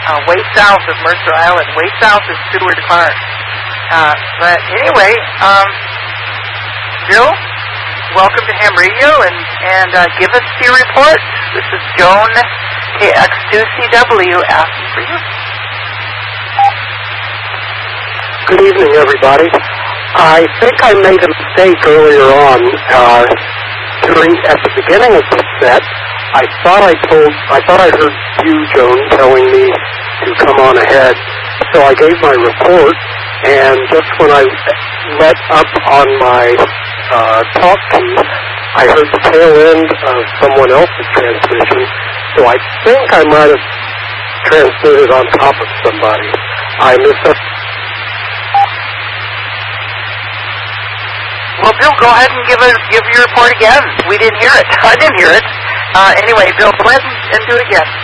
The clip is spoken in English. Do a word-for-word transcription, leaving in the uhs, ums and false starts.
uh, way south of Mercer Island, way south of Seward Park. Uh, but anyway, um, Bill, welcome to Ham Radio, and, and uh, give us your report. This is Joan, K X two C W, asking for you. Good evening, everybody. I think I made a mistake earlier on. Uh, during at the beginning of this set, I thought I told, I thought I heard you, Joan, telling me to come on ahead. So I gave my report, and just when I let up on my uh, talk key, I heard the tail end of someone else's transmission. So I think I might have transmitted on top of somebody. I missed up. Well, Bill, go ahead and give a, give your report again. We didn't hear it. I didn't hear it. Uh, anyway, Bill, go ahead and do it again.